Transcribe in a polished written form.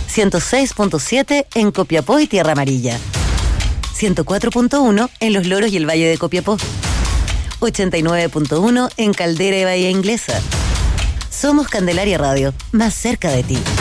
106.7 en Copiapó y Tierra Amarilla. 104.1 en Los Loros y el Valle de Copiapó. 89.1 en Caldera y Bahía Inglesa. Somos Candelaria Radio, más cerca de ti.